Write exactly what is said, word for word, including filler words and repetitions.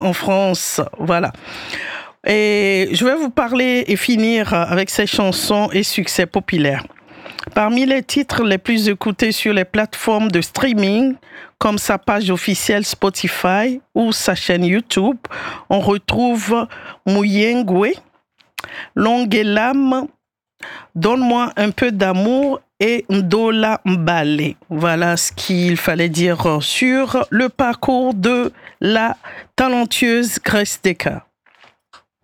en France. Voilà. Et je vais vous parler et finir avec ses chansons et succès populaires. Parmi les titres les plus écoutés sur les plateformes de streaming, comme sa page officielle Spotify ou sa chaîne YouTube, on retrouve Muyengwe, Longue Lame, Donne-moi un peu d'amour et Ndola Mbale. Voilà ce qu'il fallait dire sur le parcours de la talentueuse Grace Deka.